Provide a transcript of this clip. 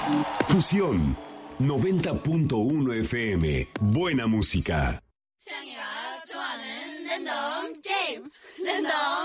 Fusión 90.1 FM. Buena música. 창이가 좋아하는 랜덤 게임. 랜덤